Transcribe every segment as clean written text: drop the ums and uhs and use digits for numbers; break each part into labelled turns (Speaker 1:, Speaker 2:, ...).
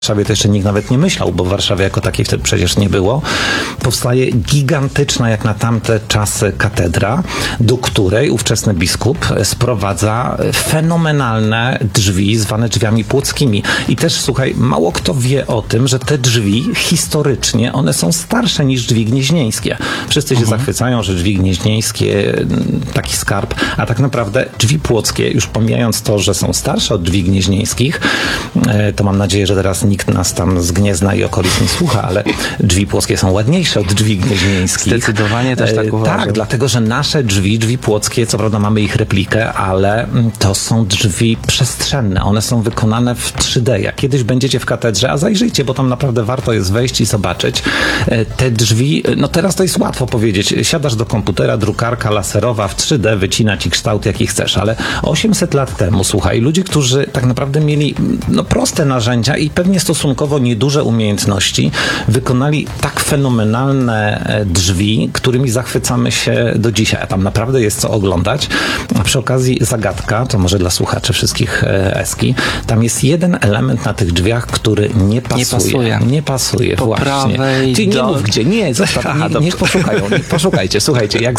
Speaker 1: Warszawie to jeszcze nikt nawet nie myślał, bo w Warszawie jako takiej wtedy przecież nie było. Powstaje gigantyczna jak na tamte czasy katedra, do której ówczesny biskup sprowadza fenomenalne drzwi zwane drzwiami płockimi. I też, słuchaj, mało kto wie o tym, że te drzwi historycznie, one są starsze niż drzwi gnieźnieńskie. Wszyscy się zachwycają, że drzwi gnieźnieńskie, taki skarb, a tak naprawdę drzwi płockie, już pomijając to, że są starsze od drzwi gnieźnieńskich, to mam nadzieję, że teraz nikt nas tam z Gniezna i okolic nie słucha, ale drzwi płockie są ładniejsze od drzwi gnieźnieńskich.
Speaker 2: Zdecydowanie też tak uważam.
Speaker 1: Tak, dlatego, że nasze drzwi płockie, co prawda mamy ich replikę, ale to są drzwi przestrzenne. One są wykonane w 3D. Jak kiedyś będziecie w katedrze, a zajrzyjcie, bo tam naprawdę warto jest wejść i zobaczyć. Te drzwi, no teraz to jest łatwo powiedzieć. Siadasz do komputera, drukarka laserowa w 3D wycina ci kształt, jaki chcesz, ale 800 lat temu, słuchaj, ludzie, którzy tak naprawdę mieli proste narzędzia i pewnie stosunkowo nieduże umiejętności, wykonali tak fenomenalne drzwi, którymi zachwycamy się do dzisiaj. A tam naprawdę jest co oglądać. A przy okazji zagadka, to może dla słuchaczy wszystkich Eski, tam jest jeden element na tych drzwiach, który nie pasuje. Nie pasuje,
Speaker 2: po
Speaker 1: właśnie.
Speaker 2: Prawej
Speaker 1: Ty nie mów gdzie, nie, zostaw, niech poszukają. Poszukajcie, słuchajcie, jak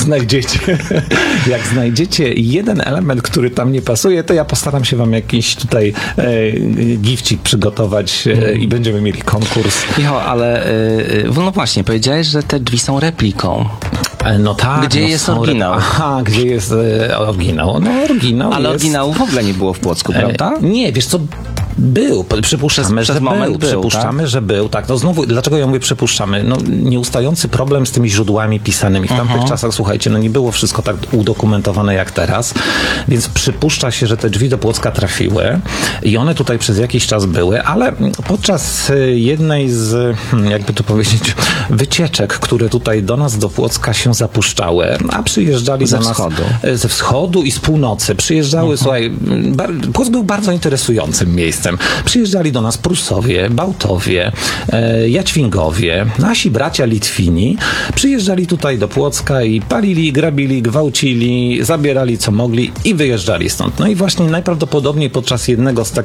Speaker 1: znajdziecie jeden element, który tam nie pasuje, to ja postaram się wam jakiś tutaj gifcik przygotować i będziemy mieli konkurs.
Speaker 2: Michał, ale no właśnie, powiedziałeś, że te drzwi są repliką.
Speaker 1: No tak.
Speaker 2: Gdzie jest oryginał?
Speaker 1: Aha, gdzie jest oryginał? No oryginał
Speaker 2: ale
Speaker 1: jest...
Speaker 2: oryginału w ogóle nie było w Płocku, prawda?
Speaker 1: Nie, wiesz co... Był, przypuszczamy, że był. Tak, no znowu, dlaczego ja mówię przypuszczamy? No nieustający problem z tymi źródłami pisanymi. W tamtych czasach, słuchajcie, no nie było wszystko tak udokumentowane jak teraz, więc przypuszcza się, że te drzwi do Płocka trafiły i one tutaj przez jakiś czas były, ale podczas jednej z, jakby to powiedzieć, wycieczek, które tutaj do nas, do Płocka się zapuszczały, a przyjeżdżali do nas ze wschodu i z północy. Przyjeżdżały, słuchaj, Płock był bardzo interesującym miejscem. Przyjeżdżali do nas Prusowie, Bałtowie, Jaćwingowie, nasi bracia Litwini. Przyjeżdżali tutaj do Płocka i palili, grabili, gwałcili, zabierali co mogli i wyjeżdżali stąd. No i właśnie najprawdopodobniej podczas jednego z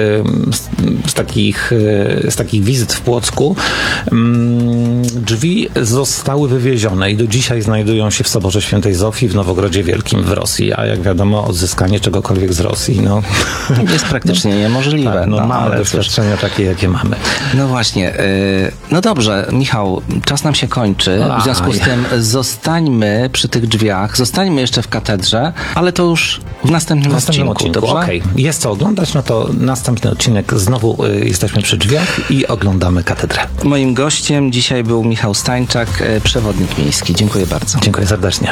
Speaker 1: takich wizyt w Płocku drzwi zostały wywiezione i do dzisiaj znajdują się w Soborze Świętej Zofii w Nowogrodzie Wielkim w Rosji. A jak wiadomo, odzyskanie czegokolwiek z Rosji, no...
Speaker 2: jest praktycznie niemożliwe.
Speaker 1: Tak, mamy doświadczenia takie, jakie mamy.
Speaker 2: No właśnie. No dobrze, Michał, czas nam się kończy. W związku z tym zostańmy przy tych drzwiach, zostańmy jeszcze w katedrze, ale to już w następnym odcinku. Dobrze?
Speaker 1: Okej. Jest co oglądać, no to następny odcinek znowu jesteśmy przy drzwiach i oglądamy katedrę.
Speaker 2: Moim gościem dzisiaj był Michał Stańczak, przewodnik miejski. Dziękuję bardzo.
Speaker 1: Dziękuję serdecznie.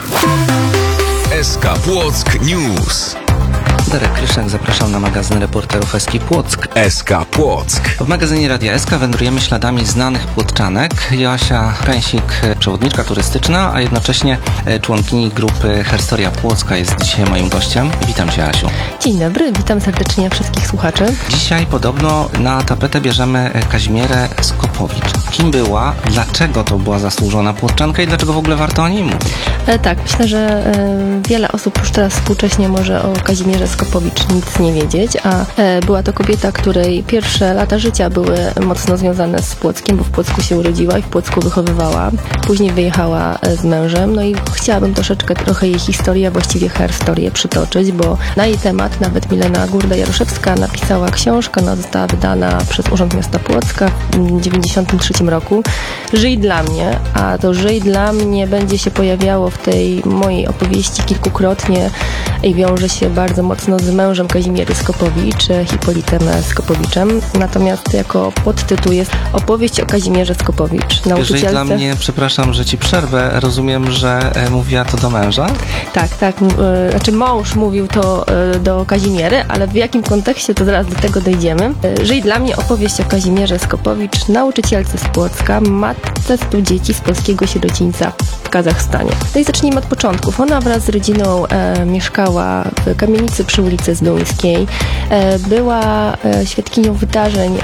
Speaker 3: SK Płock News.
Speaker 2: Darek Kryszak, zapraszam na magazyn reporterów Eski Płock.
Speaker 3: SK Płock.
Speaker 2: W magazynie Radia SK wędrujemy śladami znanych płotczanek. Joasia Pęsik, przewodniczka turystyczna, a jednocześnie członkini grupy Herstoria Płocka jest dzisiaj moim gościem. Witam Cię, Asiu.
Speaker 4: Dzień dobry, witam serdecznie wszystkich słuchaczy.
Speaker 2: Dzisiaj podobno na tapetę bierzemy Kazimierę Skopowicz. Kim była, dlaczego to była zasłużona płotczanka i dlaczego w ogóle warto o niej mówić?
Speaker 4: Tak, myślę, że wiele osób już teraz współcześnie może o Kazimierze Skopowicz nic nie wiedzieć, a była to kobieta, której pierwsze lata życia były mocno związane z Płockiem, bo w Płocku się urodziła i w Płocku wychowywała. Później wyjechała z mężem, no i chciałabym trochę jej historię, a właściwie herstorię przytoczyć, bo na jej temat nawet Milena Gurda-Jaroszewska napisała książkę, ona została wydana przez Urząd Miasta Płocka w 1993 roku. Żyj dla mnie, a to Żyj dla mnie będzie się pojawiało w tej mojej opowieści kilkukrotnie i wiąże się bardzo mocno z mężem Kazimiery Skopowicz, Hipolitem Skopowiczem. Natomiast jako podtytuł jest Opowieść o Kazimierze Skopowicz, nauczycielce.
Speaker 2: Żyj dla mnie, przepraszam, że ci przerwę, rozumiem, że mówiła to do męża?
Speaker 4: Tak, znaczy mąż mówił to do Kazimiery, ale w jakim kontekście, to zaraz do tego dojdziemy. Żyj dla mnie, opowieść o Kazimierze Skopowicz, nauczycielce z Płocka, matce 100 dzieci z polskiego sierocińca w Kazachstanie. No i zacznijmy od początków. Ona wraz z rodziną mieszkała w kamienicy przy ulicy Zduńskiej. Była świadkinią wydarzeń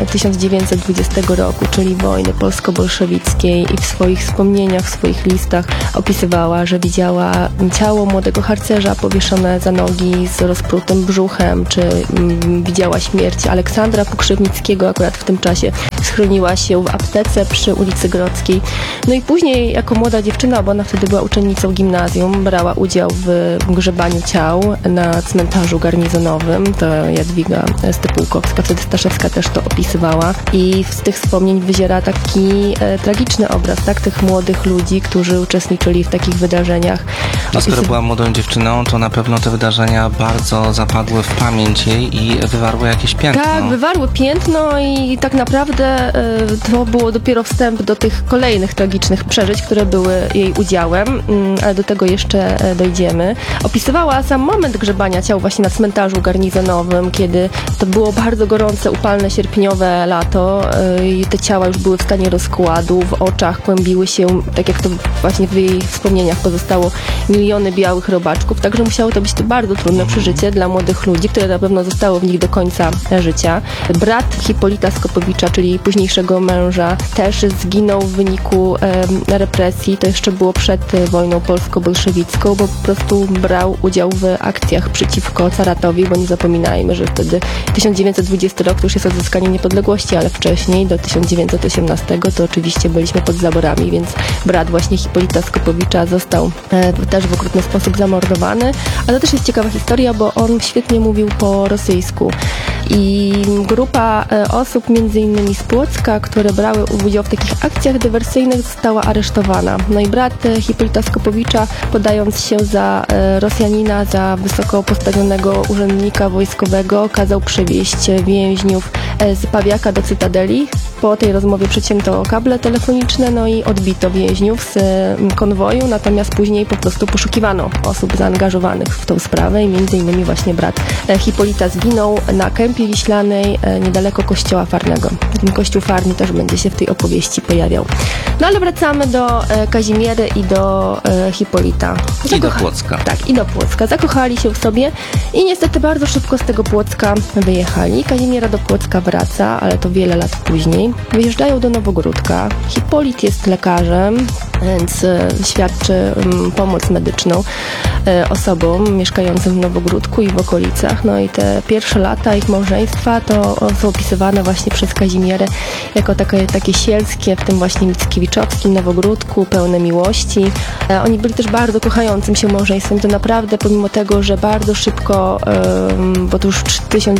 Speaker 4: 1920 roku, czyli wojny polsko-bolszewickiej, i w swoich wspomnieniach, w swoich listach opisywała, że widziała ciało młodego harcerza powieszone za nogi z rozprutym brzuchem, czy widziała śmierć Aleksandra Pokrzywnickiego akurat w tym czasie. Schroniła się w aptece przy ulicy Grodzkiej. No i później jako młoda dziewczyna, bo ona wtedy była uczennicą gimnazjum, brała udział w grzebaniu ciał na cmentarzu garnizonowym. To Jadwiga Stypułkowska, wtedy Staszewska też to opisywała. I z tych wspomnień wyziera taki tragiczny obraz, tak, tych młodych ludzi, którzy uczestniczyli w takich wydarzeniach.
Speaker 2: No, skoro była młodą dziewczyną, to na pewno te wydarzenia bardzo zapadły w pamięć jej i wywarły jakieś piętno.
Speaker 4: Tak, wywarły piętno i tak naprawdę to było dopiero wstęp do tych kolejnych tragicznych przeżyć, które były jej udziałem, ale do tego jeszcze dojdziemy. Opisywała sam moment grzebania ciał właśnie na cmentarzu garnizonowym, kiedy to było bardzo gorące, upalne, sierpniowe lato i te ciała już były w stanie rozkładu, w oczach kłębiły się, tak jak to właśnie w jej wspomnieniach pozostało, miliony białych robaczków, także musiało to być to bardzo trudne przeżycie dla młodych ludzi, które na pewno zostało w nich do końca życia. Brat Hipolita Skopowicza, czyli późniejszego męża, też zginął w wyniku represji. To jeszcze było przed wojną polsko-bolszewicką, bo po prostu brał udział w akcjach przeciwko caratowi, bo nie zapominajmy, że wtedy 1920 rok to już jest odzyskanie niepodległości, ale wcześniej, do 1918, to oczywiście byliśmy pod zaborami, więc brat właśnie Hipolita Skopowicza został też w okrutny sposób zamordowany. Ale to też jest ciekawa historia, bo on świetnie mówił po rosyjsku. I grupa osób, między innymi z Płocka, które brały udział w takich akcjach dywersyjnych, została aresztowana. No i brat Hipolita Skopowicza, podając się za Rosjanina, za wysoko postawionego urzędnika wojskowego, kazał przewieźć więźniów z Pawiaka do Cytadeli. Po tej rozmowie przecięto kable telefoniczne, no i odbito więźniów z konwoju, natomiast później po prostu poszukiwano osób zaangażowanych w tą sprawę i między innymi właśnie brat Hipolita zginął na Kępie Wiślanej, niedaleko kościoła Farnego. Ten kościół Farni też będzie się w tej opowieści pojawiał. No ale wracamy do Kazimiery i do Hipolita.
Speaker 2: I do Płocka.
Speaker 4: Tak, i do Płocka. Zakochali się w sobie i niestety bardzo szybko z tego Płocka wyjechali. Kazimiera do Płocka wraca, ale to wiele lat później. Wyjeżdżają do Nowogródka. Hipolit jest lekarzem, więc świadczy pomoc medyczną osobom mieszkającym w Nowogródku i w okolicach. No i te pierwsze lata ich małżeństwa to są opisywane właśnie przez Kazimierę jako takie sielskie, w tym właśnie Mickiewiczowskim Nowogródku, pełne miłości. Oni byli też bardzo kochającym się małżeństwem. To naprawdę, pomimo tego, że bardzo szybko, bo to już w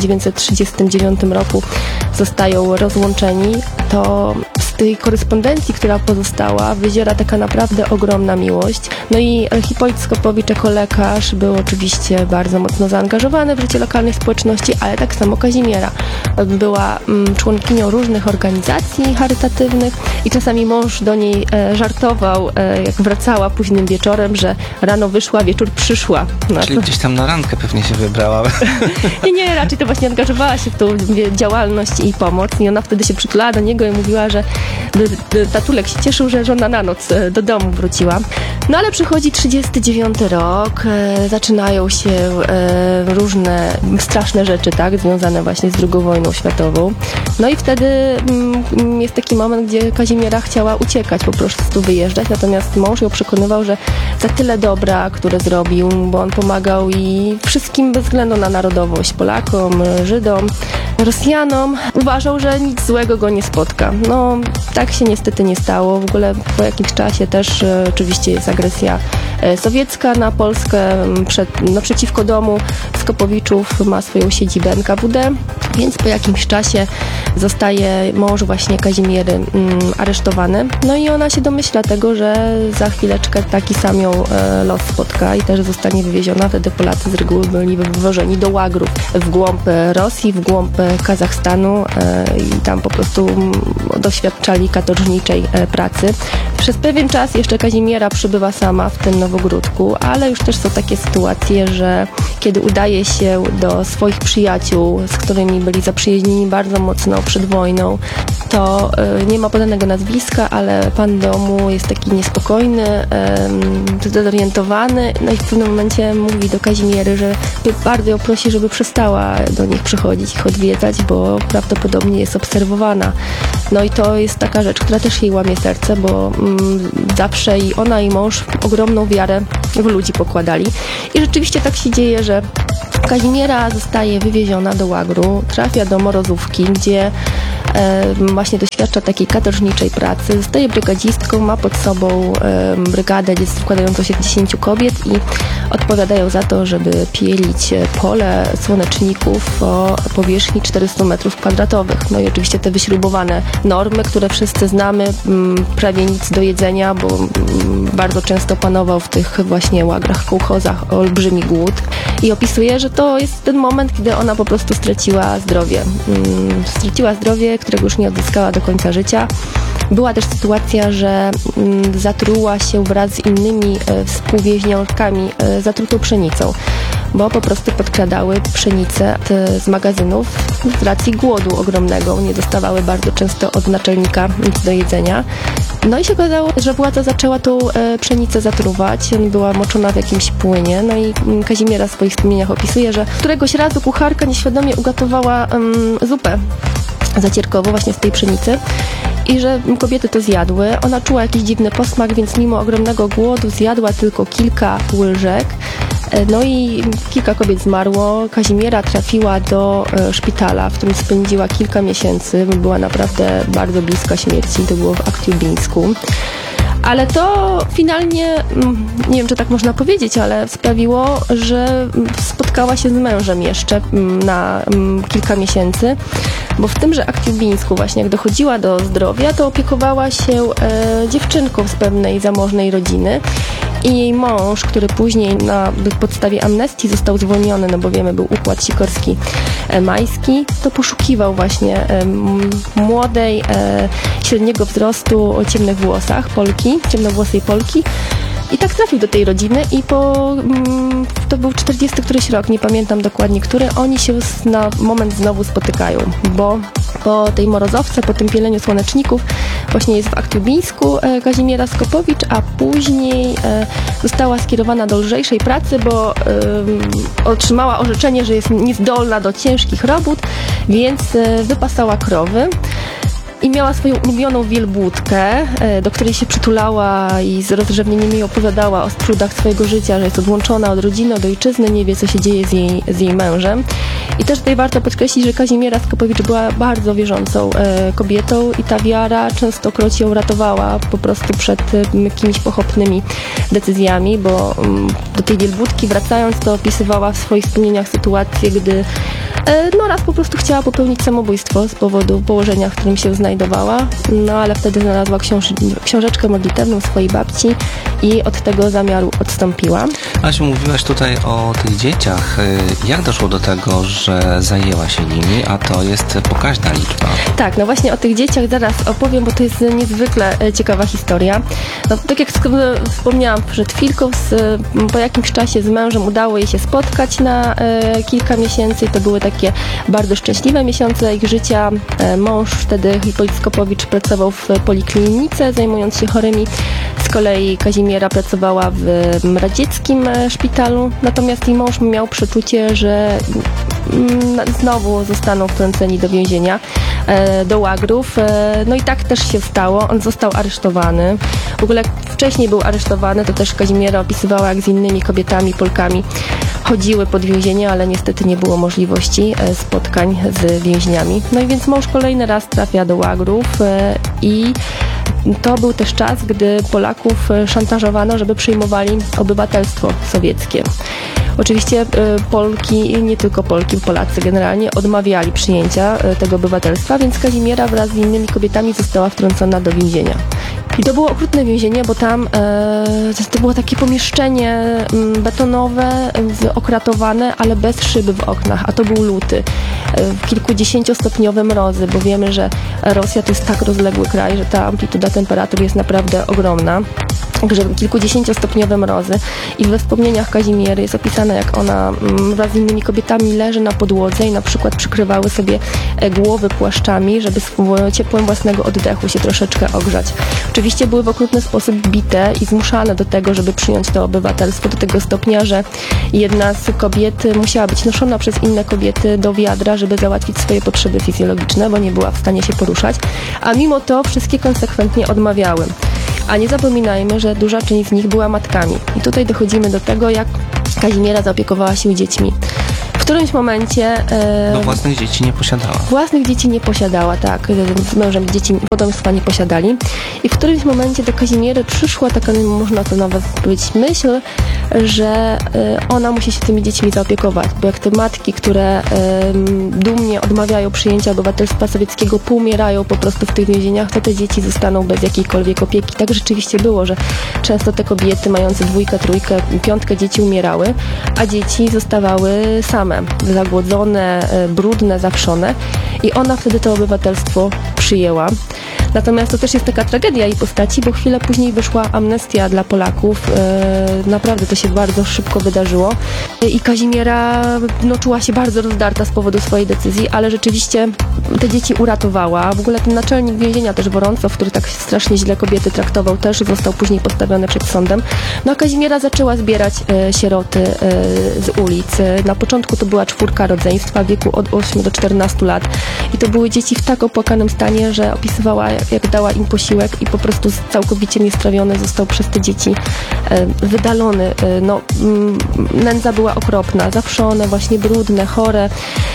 Speaker 4: 1939 roku zostają rozłączeni, to z tej korespondencji, która pozostała, wyziera taka naprawdę ogromna miłość. No i Hipolit Skopowicz jako lekarz był oczywiście bardzo mocno zaangażowany w życie lokalnej społeczności, ale tak samo Kazimiera. Była członkinią różnych organizacji charytatywnych i czasami mąż do niej żartował, jak wracała późnym wieczorem, że rano wyszła, wieczór przyszła. No,
Speaker 2: czyli gdzieś tam na randkę pewnie się wybrała.
Speaker 4: Nie, raczej to właśnie angażowała się w tą działalność i pomoc i ona wtedy się przytulała do niego i mówiła, że tatulek się cieszył, że żona na noc do domu wróciła. No ale przychodzi 39 rok, zaczynają się różne straszne rzeczy, tak, związane właśnie z II wojną światową. No i wtedy jest taki moment, gdzie Kazimiera chciała uciekać, po prostu wyjeżdżać, natomiast mąż ją przekonywał, że za tyle dobra, które zrobił, bo on pomagał i wszystkim bez względu na narodowość, Polakom, Żydom, Rosjanom, uważał, że nic złego go nie spotka. No, tak się niestety nie stało. W ogóle po jakimś czasie też oczywiście jest agresja sowiecka na Polskę. Naprzeciwko domu Skopowiczów ma swoją siedzibę NKWD, więc po jakimś czasie zostaje mąż właśnie Kazimiery aresztowany. No i ona się domyśla tego, że za chwileczkę taki sam ją los spotka i też zostanie wywieziona. Wtedy Polacy z reguły byli wywożeni do łagrów w głąb Rosji, w głąb Kazachstanu i tam po prostu doświadczali katorżniczej pracy. Przez pewien czas jeszcze Kazimiera przybywa sama w tym Nowogródku, ale już też są takie sytuacje, że kiedy udaje się do swoich przyjaciół, z którymi byli zaprzyjaźnieni bardzo mocno przed wojną, to nie ma podanego nazwiska, ale pan domu jest taki niespokojny, zdezorientowany, no i w pewnym momencie mówi do Kazimiery, że bardzo ją prosi, żeby przestała do nich przychodzić, ich odwiedzać, bo prawdopodobnie jest obserwowana. No i to jest taka rzecz, która też jej łamie serce, bo zawsze i ona i mąż ogromną wiarę w ludzi pokładali. I rzeczywiście tak się dzieje, że Kazimiera zostaje wywieziona do Łagru, trafia do Morozówki, gdzie właśnie doświadcza takiej katorżniczej pracy, zostaje brygadzistką, ma pod sobą brygadę składającą się z 10 kobiet i odpowiadają za to, żeby pielić pole słoneczników o powierzchni 400 m². No i oczywiście te wyśrubowane normy, które wszyscy znamy, prawie nic do jedzenia, bo bardzo często panował w tych właśnie łagrach, kołchozach olbrzymi głód. I opisuje, że to jest ten moment, kiedy ona po prostu straciła zdrowie. Straciła zdrowie, którego już nie odzyskała do końca życia. Była też sytuacja, że zatruła się wraz z innymi współwięźniorkami zatrutą pszenicą, bo po prostu podkradały pszenicę z magazynów z racji głodu ogromnego. Nie dostawały bardzo często od naczelnika nic do jedzenia. No i się okazało, że władza zaczęła tą pszenicę zatruwać. Była moczona w jakimś płynie. No i Kazimiera w swoich wspomnieniach opisuje, że któregoś razu kucharka nieświadomie ugotowała zupę zacierkową właśnie z tej pszenicy i że kobiety to zjadły. Ona czuła jakiś dziwny posmak, więc mimo ogromnego głodu zjadła tylko kilka łyżek. No i kilka kobiet zmarło. Kazimiera trafiła do szpitala, w którym spędziła kilka miesięcy. Była naprawdę bardzo bliska śmierci. To było w Akciubińsku. Ale to finalnie, nie wiem, czy tak można powiedzieć, ale sprawiło, że spotkała się z mężem jeszcze na kilka miesięcy, bo w tymże Akciubińsku właśnie, jak dochodziła do zdrowia, to opiekowała się dziewczynką z pewnej zamożnej rodziny i jej mąż, który później na podstawie amnestii został zwolniony, no bo wiemy, był układ sikorski majski, to poszukiwał właśnie młodej, średniego wzrostu o ciemnych włosach Polki, ciemnowłosej Polki. I tak trafił do tej rodziny i to był 40 któryś rok, nie pamiętam dokładnie który, oni się na moment znowu spotykają, bo po tej Morozowce, po tym pieleniu słoneczników właśnie jest w Akciubińsku Kazimiera Skopowicz, a później została skierowana do lżejszej pracy, bo otrzymała orzeczenie, że jest niezdolna do ciężkich robót, więc wypasała krowy. I miała swoją ulubioną wielbłądkę, do której się przytulała i z rozrzewnieniem opowiadała o trudach swojego życia, że jest odłączona od rodziny, od ojczyzny, nie wie, co się dzieje z jej mężem. I też tutaj warto podkreślić, że Kazimiera Skopowicz była bardzo wierzącą kobietą i ta wiara częstokroć ją ratowała po prostu przed jakimiś pochopnymi decyzjami, bo do tej wielbłądki wracając, to opisywała w swoich wspomnieniach sytuację, gdy raz po prostu chciała popełnić samobójstwo z powodu położenia, w którym się znajdowała, no ale wtedy znalazła książeczkę modlitewną swojej babci i od tego zamiaru odstąpiła.
Speaker 2: Asiu, mówiłaś tutaj o tych dzieciach. Jak doszło do tego, że zajęła się nimi, a to jest pokaźna liczba?
Speaker 4: Tak, no właśnie o tych dzieciach zaraz opowiem, bo to jest niezwykle ciekawa historia. No, tak jak wspomniałam przed chwilką, po jakimś czasie z mężem udało jej się spotkać na kilka miesięcy i to były takie bardzo szczęśliwe miesiące ich życia. Mąż wtedy, Hipolit Skopowicz, pracował w poliklinice, zajmując się chorymi. Z kolei Kazimiera pracowała w radzieckim szpitalu, natomiast jej mąż miał przeczucie, że znowu zostaną wtrąceni do więzienia, do łagrów. No i tak też się stało. On został aresztowany. W ogóle wcześniej był aresztowany, to też Kazimiera opisywała, jak z innymi kobietami, Polkami chodziły pod więzienie, ale niestety nie było możliwości spotkań z więźniami. No i więc mąż kolejny raz trafia do łagrów i to był też czas, gdy Polaków szantażowano, żeby przyjmowali obywatelstwo sowieckie. Oczywiście Polki, nie tylko Polki, Polacy generalnie odmawiali przyjęcia tego obywatelstwa, więc Kazimiera wraz z innymi kobietami została wtrącona do więzienia. I to było okrutne więzienie, bo tam to było takie pomieszczenie betonowe, okratowane, ale bez szyby w oknach, a to był luty. Kilkudziesięciostopniowe mrozy, bo wiemy, że Rosja to jest tak rozległy kraj, że ta amplituda temperatur jest naprawdę ogromna. także kilkudziesięciostopniowe mrozy i we wspomnieniach Kazimiery jest opisane, jak ona wraz z innymi kobietami leży na podłodze i na przykład przykrywały sobie głowy płaszczami, żeby z ciepłem własnego oddechu się troszeczkę ogrzać. Oczywiście były w okrutny sposób bite i zmuszane do tego, żeby przyjąć to obywatelstwo do tego stopnia, że jedna z kobiet musiała być noszona przez inne kobiety do wiadra, żeby załatwić swoje potrzeby fizjologiczne, bo nie była w stanie się poruszać, a mimo to wszystkie konsekwentnie odmawiały. A nie zapominajmy, że duża część z nich była matkami. I tutaj dochodzimy do tego, jak Kazimiera zaopiekowała się dziećmi. W którymś momencie...
Speaker 2: Bo własnych dzieci nie posiadała.
Speaker 4: Własnych dzieci nie posiadała, tak. Z mężem dzieci potomstwa nie posiadali. I w którymś momencie do Kazimiery przyszła taka, można to nawet powiedzieć, myśl, że ona musi się tymi dziećmi zaopiekować. Bo jak te matki, które dumnie odmawiają przyjęcia obywatelstwa sowieckiego, poumierają po prostu w tych więzieniach, to te dzieci zostaną bez jakiejkolwiek opieki. Tak rzeczywiście było, że często te kobiety mające 2, 3, 5 dzieci umierały, a dzieci zostawały same, zagłodzone, brudne, zawszone i ona wtedy to obywatelstwo przyjęła. Natomiast to też jest taka tragedia jej postaci, bo chwilę później wyszła amnestia dla Polaków. Naprawdę to się bardzo szybko wydarzyło i Kazimiera czuła się bardzo rozdarta z powodu swojej decyzji, ale rzeczywiście te dzieci uratowała. W ogóle ten naczelnik więzienia też Woroncow, który tak strasznie źle kobiety traktował, też został później postawiony przed sądem. No a Kazimiera zaczęła zbierać sieroty z ulic. Na początku to była 4 rodzeństwa w wieku od 8 do 14 lat i to były dzieci w tak opłakanym stanie, że opisywała, jak dała im posiłek i po prostu całkowicie niestrawiony został przez te dzieci wydalony. Nędza była okropna, zawszone, właśnie brudne, chore.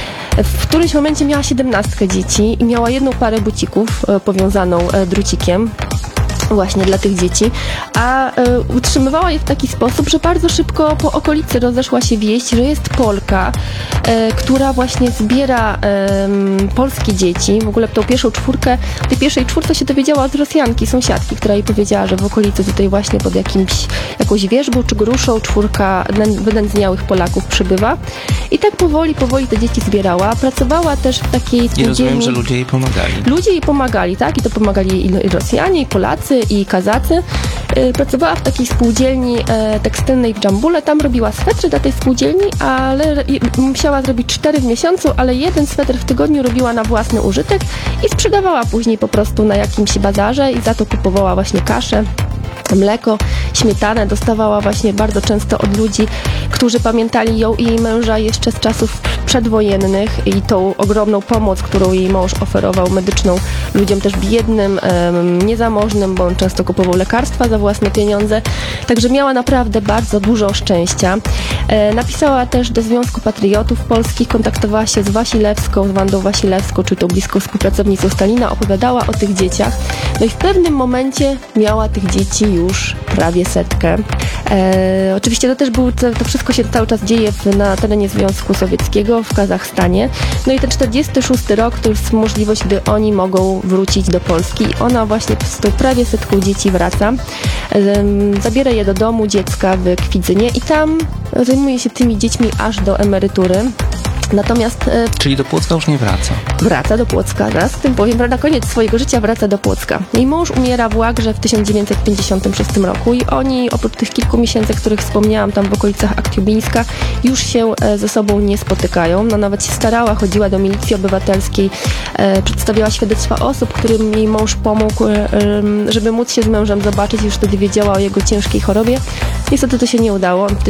Speaker 4: W którymś momencie miała 17 dzieci i miała 1 parę bucików powiązaną drucikiem. Właśnie dla tych dzieci, a utrzymywała je w taki sposób, że bardzo szybko po okolicy rozeszła się wieść, że jest Polka, która właśnie zbiera polskie dzieci. W ogóle tą pierwszą 4, tej pierwszej 4 się dowiedziała od Rosjanki, sąsiadki, która jej powiedziała, że w okolicy tutaj właśnie pod jakąś wierzbą czy gruszą 4 wynędzniałych Polaków przybywa. I tak powoli te dzieci zbierała. Pracowała też w takiej spółdzielni.
Speaker 2: I rozumiem, że ludzie jej pomagali.
Speaker 4: Ludzie jej pomagali, tak? I to pomagali jej i Rosjanie, i Polacy, i Kazacy. Pracowała w takiej spółdzielni tekstylnej w Dżambule. Tam robiła swetry dla tej spółdzielni, ale musiała zrobić 4 w miesiącu, ale 1 sweter w tygodniu robiła na własny użytek i sprzedawała później po prostu na jakimś bazarze i za to kupowała właśnie kaszę, mleko, śmietanę. Dostawała właśnie bardzo często od ludzi, którzy pamiętali ją i jej męża jeszcze z czasów przedwojennych i tą ogromną pomoc, którą jej mąż oferował medyczną ludziom też biednym, niezamożnym, bo on często kupował lekarstwa za własne pieniądze. Także miała naprawdę bardzo dużo szczęścia. Napisała też do Związku Patriotów Polskich, kontaktowała się z Wasilewską, z Wandą Wasilewską, czy tą bliską współpracownicą Stalina, opowiadała o tych dzieciach. No i w pewnym momencie miała tych dzieci już prawie 100. Oczywiście to wszystko się cały czas dzieje na terenie Związku Sowieckiego, w Kazachstanie. No i ten 46 rok to jest możliwość, gdy oni mogą wrócić do Polski. I ona właśnie z tą prawie 100 dzieci wraca. Zabiera je do domu dziecka w Kwidzynie i tam zajmuje się tymi dziećmi aż do emerytury. Natomiast...
Speaker 2: Czyli do Płocka już nie wraca.
Speaker 4: Wraca do Płocka, zaraz w tym powiem, na koniec swojego życia wraca do Płocka. Jej mąż umiera w Łagrze w 1956 roku i oni oprócz tych kilku miesięcy, których wspomniałam tam w okolicach Aktiubińska, już się ze sobą nie spotykają. No nawet się starała, chodziła do milicji obywatelskiej, przedstawiała świadectwa osób, którym jej mąż pomógł, żeby móc się z mężem zobaczyć. Już wtedy wiedziała o jego ciężkiej chorobie. Niestety to się nie udało. W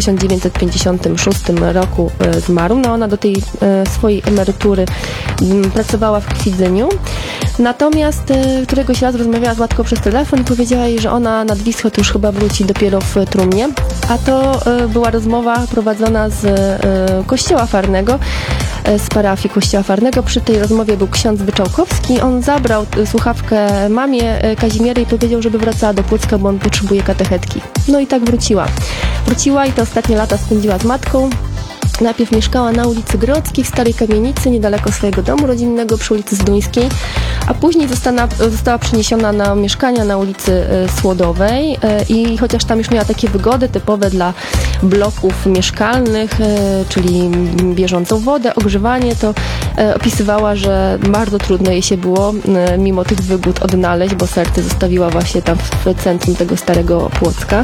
Speaker 4: 1956 roku zmarł. No ona do tej swojej emerytury pracowała w Kwidzyniu. Natomiast któregoś razu rozmawiała z matką przez telefon i powiedziała jej, że ona nad Wisłę to już chyba wróci dopiero w trumnie. A to była rozmowa prowadzona z kościoła Farnego, z parafii kościoła Farnego. Przy tej rozmowie był ksiądz Wyczałkowski. On zabrał słuchawkę mamie Kazimiery i powiedział, żeby wracała do Płocka, bo on potrzebuje katechetki. No i tak wróciła. Wróciła i te ostatnie lata spędziła z matką. najpierw mieszkała na ulicy Grodzkiej w Starej Kamienicy, niedaleko swojego domu rodzinnego przy ulicy Zduńskiej, a później została przeniesiona na mieszkania na ulicy Słodowej i chociaż tam już miała takie wygody typowe dla bloków mieszkalnych, czyli bieżącą wodę, ogrzewanie, to opisywała, że bardzo trudno jej się było mimo tych wygód odnaleźć, bo serce zostawiła właśnie tam w centrum tego Starego Płocka.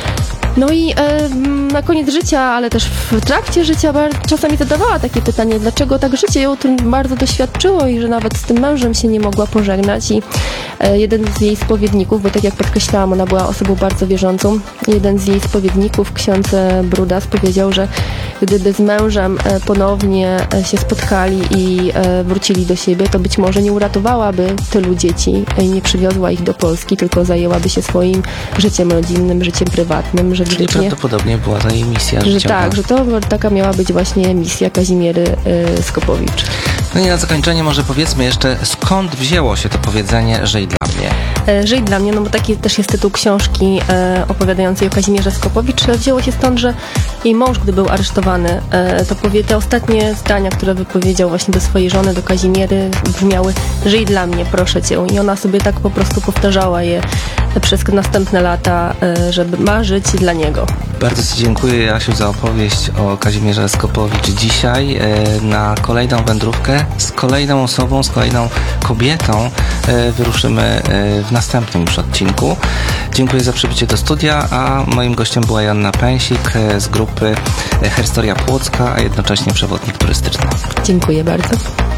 Speaker 4: No i na koniec życia, ale też w trakcie życia czasami zadawała takie pytanie, dlaczego tak życie ją tym bardzo doświadczyło i że nawet z tym mężem się nie mogła pożegnać. I jeden z jej spowiedników, bo tak jak podkreślałam, ona była osobą bardzo wierzącą, jeden z jej spowiedników, ksiądz Brudas, powiedział, że gdyby z mężem ponownie się spotkali i wrócili do siebie, to być może nie uratowałaby tylu dzieci i nie przywiozła ich do Polski, tylko zajęłaby się swoim życiem rodzinnym, życiem prywatnym, że
Speaker 2: Czyli prawdopodobnie była to jej misja życiowa.
Speaker 4: Tak, że to taka miała być właśnie misja Kazimiery Skopowicz.
Speaker 2: No i na zakończenie może powiedzmy jeszcze, skąd wzięło się to powiedzenie "żyj dla mnie"?
Speaker 4: Żyj dla mnie, no bo taki też jest tytuł książki opowiadającej o Kazimierze Skopowicz. Wzięło się stąd, że jej mąż, gdy był aresztowany, to powie te ostatnie zdania, które wypowiedział właśnie do swojej żony, do Kazimiery, brzmiały: żyj dla mnie, proszę cię. I ona sobie tak po prostu powtarzała je przez następne lata, że ma żyć dla niego.
Speaker 2: Bardzo ci dziękuję, Jasiu, za opowieść o Kazimierze Skopowicz dzisiaj. Na kolejną wędrówkę z kolejną osobą, z kolejną kobietą wyruszymy w następnym już odcinku. Dziękuję za przybycie do studia, a moim gościem była Joanna Pęsik z grupy Herstoria Płocka, a jednocześnie przewodnik turystyczny.
Speaker 4: Dziękuję bardzo.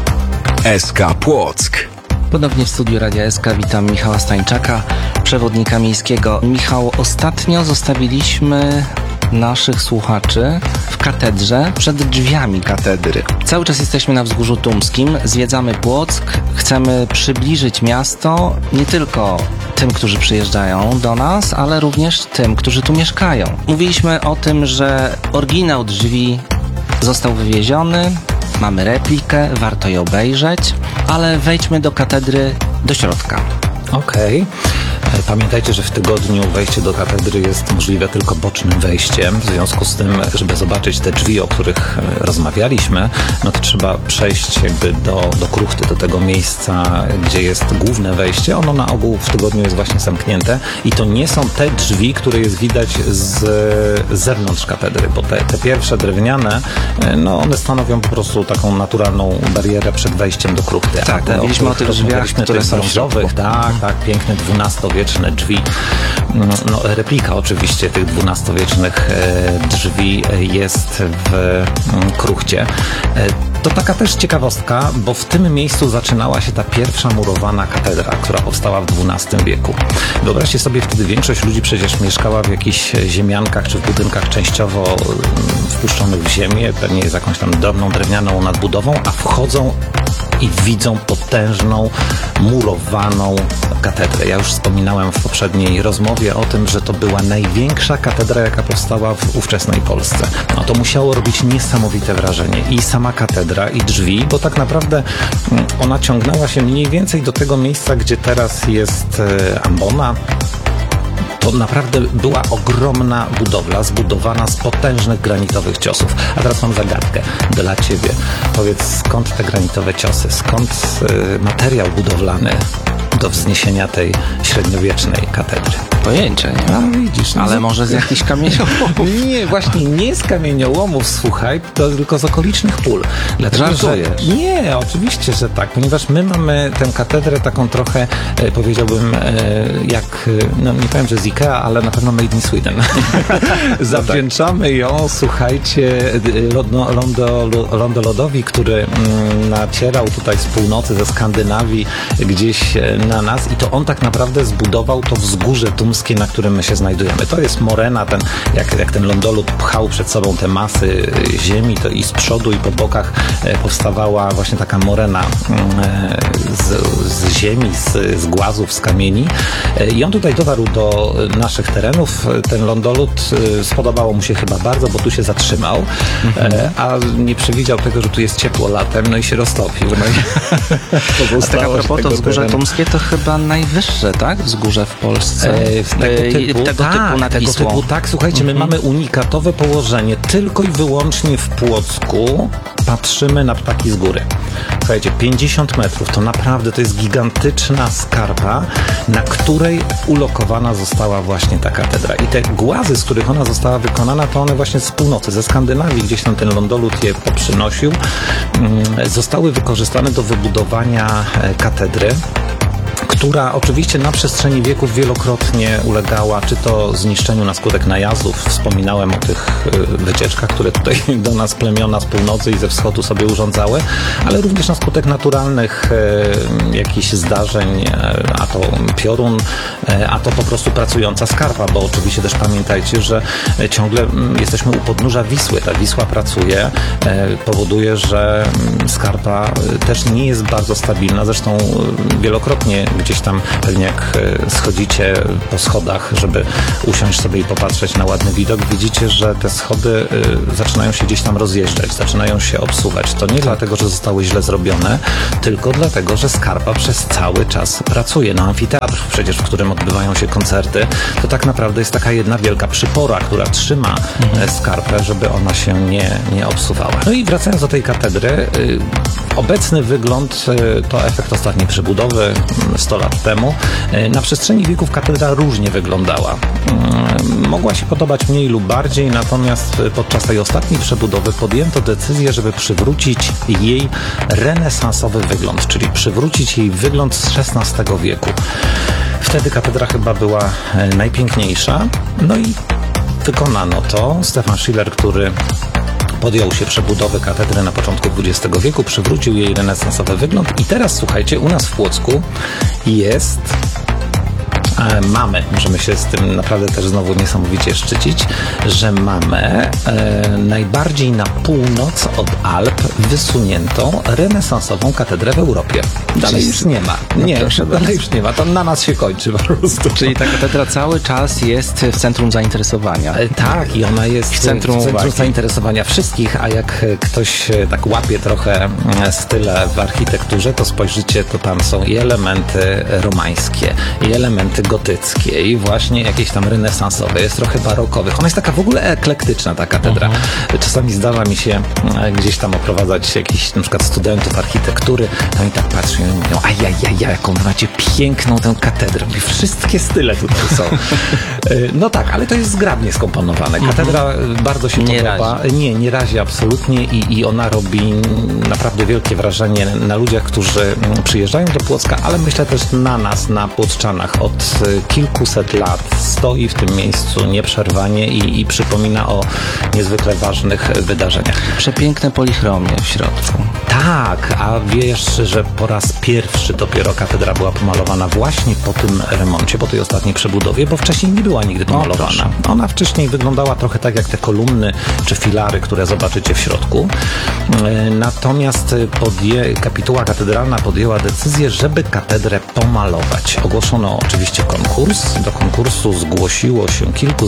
Speaker 3: SK Płock.
Speaker 2: Ponownie w studiu Radia SK witam Michała Stańczaka, przewodnika miejskiego. Michał, ostatnio zostawiliśmy naszych słuchaczy w katedrze, przed drzwiami katedry. Cały czas jesteśmy na Wzgórzu Tumskim, zwiedzamy Płock, chcemy przybliżyć miasto nie tylko tym, którzy przyjeżdżają do nas, ale również tym, którzy tu mieszkają. Mówiliśmy o tym, że oryginał drzwi został wywieziony, mamy replikę, warto je obejrzeć, ale wejdźmy do katedry, do środka.
Speaker 1: Okej. Pamiętajcie, że w tygodniu wejście do katedry jest możliwe tylko bocznym wejściem. W związku z tym, żeby zobaczyć te drzwi, o których rozmawialiśmy, no to trzeba przejść jakby do kruchty, do tego miejsca, gdzie jest główne wejście. Ono na ogół w tygodniu jest właśnie zamknięte i to nie są te drzwi, które jest widać z zewnątrz katedry, bo te pierwsze drewniane, no one stanowią po prostu taką naturalną barierę przed wejściem do kruchty.
Speaker 2: Tak, mówiliśmy o tych drzwiach, które są
Speaker 1: brązowych, tak, piękne XII-wieczne drzwi. No, replika oczywiście tych XII-wiecznych drzwi jest w kruchcie. To taka też ciekawostka, bo w tym miejscu zaczynała się ta pierwsza murowana katedra, która powstała w XII wieku. Wyobraźcie sobie, wtedy większość ludzi przecież mieszkała w jakichś ziemiankach czy w budynkach częściowo wpuszczonych w ziemię, pewnie jest jakąś tam drobną, drewnianą nadbudową, a wchodzą i widzą potężną, murowaną katedrę. Ja już wspominałem w poprzedniej rozmowie o tym, że to była największa katedra, jaka powstała w ówczesnej Polsce. No to musiało robić niesamowite wrażenie. I sama katedra, i drzwi, bo tak naprawdę ona ciągnęła się mniej więcej do tego miejsca, gdzie teraz jest ambona. To naprawdę była ogromna budowla, zbudowana z potężnych granitowych ciosów. A teraz mam zagadkę dla Ciebie. Powiedz, skąd te granitowe ciosy? Skąd materiał budowlany do wzniesienia tej średniowiecznej katedry?
Speaker 2: Pojęcia nie mam.
Speaker 1: No widzisz.
Speaker 2: Ale może z jakichś kamieniołomów.
Speaker 1: Nie, właśnie nie z kamieniołomów, słuchaj, to tylko z okolicznych pól.
Speaker 2: Żartujesz?
Speaker 1: Nie, oczywiście, że tak, ponieważ my mamy tę katedrę taką trochę, powiedziałbym, jak, no nie powiem, że z Ikea, ale na pewno made in Sweden. Zawdzięczamy ją, słuchajcie, lądolodowi, który nacierał tutaj z północy, ze Skandynawii, gdzieś na nas i to on tak naprawdę zbudował to wzgórze tumskie, na którym my się znajdujemy. To jest morena, jak ten lądolud pchał przed sobą te masy ziemi, to i z przodu, i po bokach powstawała właśnie taka morena z ziemi, z głazów, z kamieni. I on tutaj dotarł do naszych terenów. Ten lądolud spodobało mu się chyba bardzo, bo tu się zatrzymał, a nie przewidział tego, że tu jest ciepło latem, no i się roztopił. No i
Speaker 2: tak a propos, to wzgórze tumskie to chyba najwyższe, tak? Wzgórze w Polsce. tego typu nad Wisłą.
Speaker 1: Tak, słuchajcie, my mamy unikatowe położenie. Tylko i wyłącznie w Płocku patrzymy na ptaki z góry. Słuchajcie, 50 metrów, to naprawdę to jest gigantyczna skarpa, na której ulokowana została właśnie ta katedra. I te głazy, z których ona została wykonana, to one właśnie z północy, ze Skandynawii, gdzieś tam ten lądolud je poprzynosił, zostały wykorzystane do wybudowania katedry, która oczywiście na przestrzeni wieków wielokrotnie ulegała czy to zniszczeniu na skutek najazdów. Wspominałem o tych wycieczkach, które tutaj do nas plemiona z północy i ze wschodu sobie urządzały, ale również na skutek naturalnych jakichś zdarzeń, a to piorun, a to po prostu pracująca skarpa, bo oczywiście też pamiętajcie, że ciągle jesteśmy u podnóża Wisły. Ta Wisła pracuje, powoduje, że skarpa też nie jest bardzo stabilna. Zresztą wielokrotnie gdzieś tam, pewnie jak schodzicie po schodach, żeby usiąść sobie i popatrzeć na ładny widok, widzicie, że te schody zaczynają się gdzieś tam rozjeżdżać, zaczynają się obsuwać. To nie dlatego, że zostały źle zrobione, tylko dlatego, że skarpa przez cały czas pracuje. No, amfiteatr przecież, w którym odbywają się koncerty, to tak naprawdę jest taka jedna wielka przypora, która trzyma skarpę, żeby ona się nie obsuwała. No i wracając do tej katedry, obecny wygląd to efekt ostatniej przebudowy 100 lat temu. Na przestrzeni wieków katedra różnie wyglądała. Mogła się podobać mniej lub bardziej, natomiast podczas tej ostatniej przebudowy podjęto decyzję, żeby przywrócić jej renesansowy wygląd, czyli przywrócić jej wygląd z XVI wieku. Wtedy katedra chyba była najpiękniejsza. No i wykonano to. Stefan Schiller, który podjął się przebudowy katedry na początku XX wieku, przywrócił jej renesansowy wygląd i teraz, słuchajcie, u nas w Płocku możemy się z tym naprawdę też znowu niesamowicie szczycić, że mamy najbardziej na północ od Alp wysuniętą renesansową katedrę w Europie. Dalej już nie ma. Dalej już nie ma. To na nas się kończy po prostu.
Speaker 2: Czyli ta katedra cały czas jest w centrum zainteresowania.
Speaker 1: Tak, i ona jest w centrum zainteresowania wszystkich, a jak ktoś tak łapie trochę style w architekturze, to spojrzycie, to tam są i elementy romańskie, i elementy gotyckie, i właśnie jakieś tam renesansowe, jest trochę barokowych. Ona jest taka w ogóle eklektyczna, ta katedra. Czasami zdarza mi się gdzieś tam oprowadzać jakichś na przykład studentów architektury, tam i tak patrzą i mówią, jaką macie piękną tę katedrę. Mówię, wszystkie style tutaj są. No tak, ale to jest zgrabnie skomponowane. Katedra bardzo się podoba. Nie razi absolutnie i ona robi naprawdę wielkie wrażenie na ludziach, którzy przyjeżdżają do Płocka, ale myślę też na nas, na płoczczanach. Od kilkuset lat stoi w tym miejscu nieprzerwanie i przypomina o niezwykle ważnych wydarzeniach.
Speaker 2: Przepiękne polichromie w środku.
Speaker 1: Tak, a wiesz, że po raz pierwszy dopiero katedra była pomalowana właśnie po tym remoncie, po tej ostatniej przebudowie, bo wcześniej nie była nigdy pomalowana. Ona wcześniej wyglądała trochę tak jak te kolumny czy filary, które zobaczycie w środku. Natomiast kapituła katedralna podjęła decyzję, żeby katedrę pomalować. Ogłoszono oczywiście konkurs. Do konkursu zgłosiło się kilku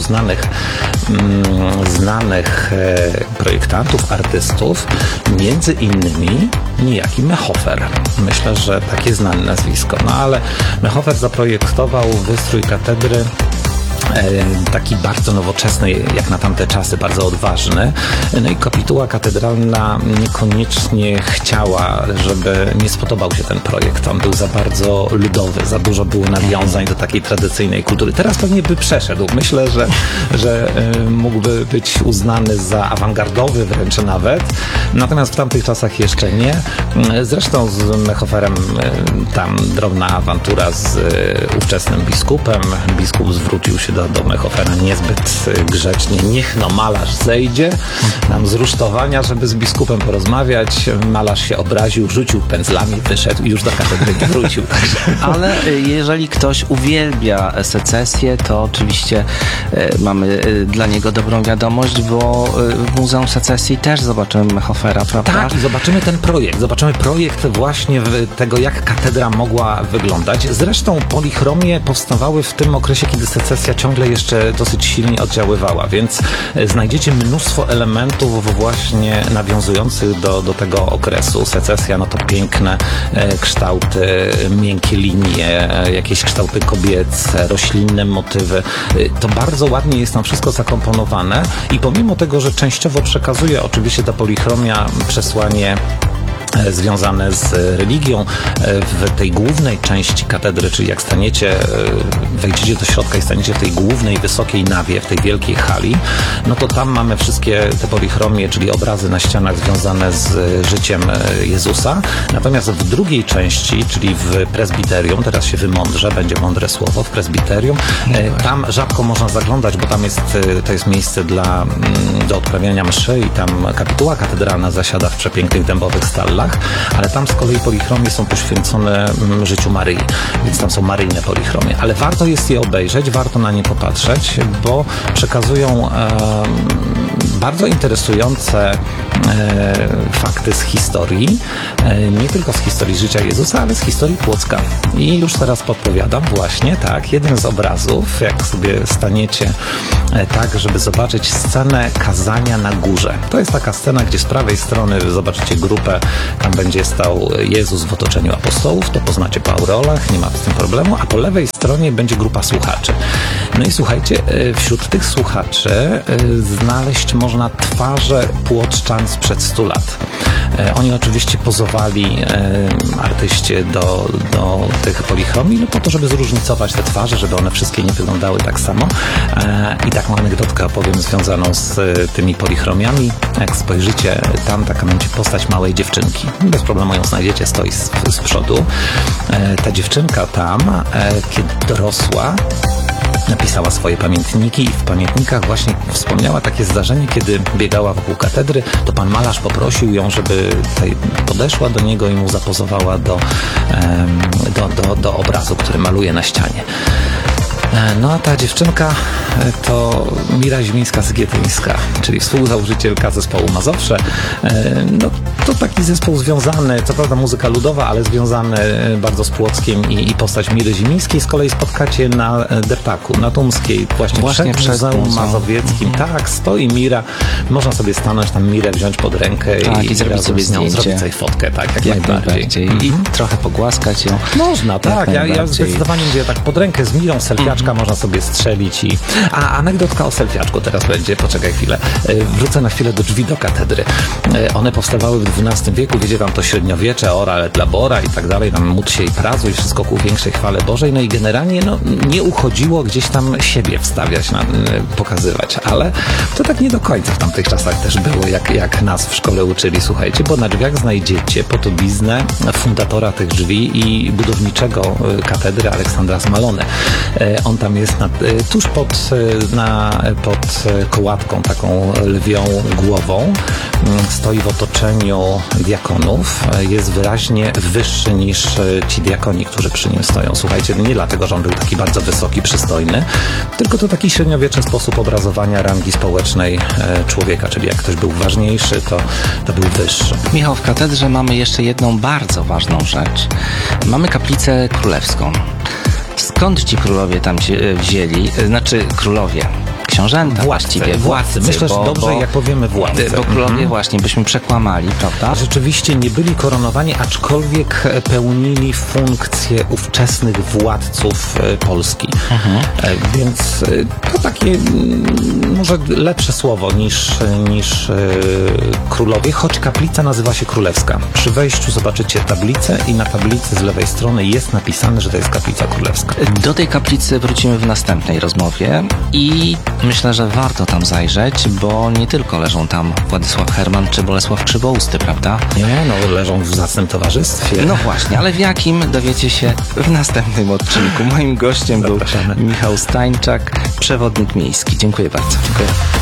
Speaker 1: znanych projektantów, artystów, między innymi niejaki Mehofer. Myślę, że takie znane nazwisko. No ale Mehofer zaprojektował wystrój katedry taki bardzo nowoczesny, jak na tamte czasy, bardzo odważny. No i kapituła katedralna niekoniecznie chciała, żeby nie spodobał się ten projekt. On był za bardzo ludowy, za dużo było nawiązań do takiej tradycyjnej kultury. Teraz pewnie by przeszedł. Myślę, że mógłby być uznany za awangardowy wręcz nawet. Natomiast w tamtych czasach jeszcze nie. Zresztą z Mehoferem tam drobna awantura z ówczesnym biskupem. Biskup zwrócił się do Mehofera niezbyt grzecznie. Niech malarz zejdzie nam z rusztowania, żeby z biskupem porozmawiać. Malarz się obraził, rzucił pędzlami, wyszedł i już do katedry nie wrócił.
Speaker 2: Ale jeżeli ktoś uwielbia secesję, to oczywiście mamy dla niego dobrą wiadomość, bo w Muzeum Secesji też zobaczymy Mehofera, prawda?
Speaker 1: Tak, i zobaczymy ten projekt. Zobaczymy projekt właśnie tego, jak katedra mogła wyglądać. Zresztą polichromie powstawały w tym okresie, kiedy secesja ciągle jeszcze dosyć silnie oddziaływała, więc znajdziecie mnóstwo elementów właśnie nawiązujących do tego okresu. Secesja, no to piękne kształty, miękkie linie, jakieś kształty kobiece, roślinne motywy. To bardzo ładnie jest tam wszystko zakomponowane i pomimo tego, że częściowo przekazuje oczywiście ta polichromia przesłanie związane z religią w tej głównej części katedry, czyli jak staniecie, wejdziecie do środka i staniecie w tej głównej, wysokiej nawie, w tej wielkiej hali, no to tam mamy wszystkie te polichromie, czyli obrazy na ścianach związane z życiem Jezusa. Natomiast w drugiej części, czyli w prezbiterium, teraz się wymądrzę, będzie mądre słowo, w prezbiterium, tam rzadko można zaglądać, bo tam to jest miejsce do odprawiania mszy i tam kapituła katedralna zasiada w przepięknych dębowych stallach, ale tam z kolei polichromie są poświęcone życiu Maryi, więc tam są maryjne polichromie, ale warto jest je obejrzeć, warto na nie popatrzeć, bo przekazują bardzo interesujące fakty z historii, nie tylko z historii życia Jezusa, ale z historii Płocka. I już teraz podpowiadam właśnie, tak, jeden z obrazów, jak sobie staniecie tak, żeby zobaczyć scenę kazania na górze. To jest taka scena, gdzie z prawej strony zobaczycie grupę, tam będzie stał Jezus w otoczeniu apostołów, to poznacie po aureolach, nie ma z tym problemu, a po lewej stronie będzie grupa słuchaczy. No i słuchajcie, wśród tych słuchaczy znaleźć można twarze płoczczan sprzed 100 lat. Oni oczywiście pozowali artyście do tych polichromii, no po to, żeby zróżnicować te twarze, żeby one wszystkie nie wyglądały tak samo. I taką anegdotkę opowiem związaną z tymi polichromiami. Jak spojrzycie, tam taka będzie postać małej dziewczynki. Bez problemu ją znajdziecie, stoi z przodu. Ta dziewczynka tam, kiedy dorosła, napisała swoje pamiętniki i w pamiętnikach właśnie wspomniała takie zdarzenie, kiedy biegała wokół katedry, to pan malarz poprosił ją, żeby podeszła do niego i mu zapozowała do obrazu, który maluje na ścianie. No a ta dziewczynka to Mira Zimińska-Sygietyńska, czyli współzałożycielka zespołu Mazowsze. No to taki zespół związany, co prawda muzyka ludowa, ale związany bardzo z Płockiem i postać Miry Zimińskiej z kolei spotkacie na deptaku, na Tumskiej, właśnie przed Muzeum Mazowieckim. Tak, stoi Mira, można sobie stanąć tam Mirę, wziąć pod rękę i
Speaker 2: zrobić sobie zdjęcie.
Speaker 1: Zrobić sobie fotkę, tak, jak najbardziej.
Speaker 2: I trochę pogłaskać ją.
Speaker 1: Można, tak. Ja zdecydowanie mówię tak pod rękę z Mirą, selfiaczka można sobie strzelić A anegdotka o selfiaczku teraz będzie, poczekaj chwilę. Wrócę na chwilę do drzwi do katedry. One powstawały w XII wieku, wiecie, tam to średniowiecze, ora et labora i tak dalej, tam módl się i pracuj, wszystko ku większej chwale Bożej, no i generalnie nie uchodziło gdzieś tam siebie wstawiać, pokazywać, ale to tak nie do końca w tamtych czasach też było, jak nas w szkole uczyli, słuchajcie, bo na drzwiach znajdziecie podobiznę fundatora tych drzwi i budowniczego katedry Aleksandra Smalone. On tam jest tuż pod kołatką, taką lwią głową, stoi w otoczeniu diakonów, jest wyraźnie wyższy niż ci diakoni, którzy przy nim stoją. Słuchajcie, nie dlatego, że on był taki bardzo wysoki, przystojny, tylko to taki średniowieczny sposób obrazowania rangi społecznej człowieka, czyli jak ktoś był ważniejszy, to był wyższy.
Speaker 2: Michał, w katedrze mamy jeszcze jedną bardzo ważną rzecz. Mamy kaplicę królewską. Skąd ci królowie tam się wzięli? Znaczy królowie, książęta właściwie, władcy.
Speaker 1: Myślę, że dobrze, jak powiemy władcy.
Speaker 2: Bo królowie właśnie byśmy przekłamali, prawda?
Speaker 1: Rzeczywiście nie byli koronowani, aczkolwiek pełnili funkcje ówczesnych władców Polski. Więc to takie może lepsze słowo niż królowie, choć kaplica nazywa się królewska. Przy wejściu zobaczycie tablicę i na tablicy z lewej strony jest napisane, że to jest kaplica królewska.
Speaker 2: Do tej kaplicy wrócimy w następnej rozmowie i myślę, że warto tam zajrzeć, bo nie tylko leżą tam Władysław Herman czy Bolesław Krzywousty, prawda?
Speaker 1: Nie, leżą w zacnym towarzystwie.
Speaker 2: No właśnie, ale w jakim dowiecie się w następnym odcinku. Moim gościem był Michał Stańczak, przewodnik miejski. Dziękuję bardzo.
Speaker 1: Dziękuję.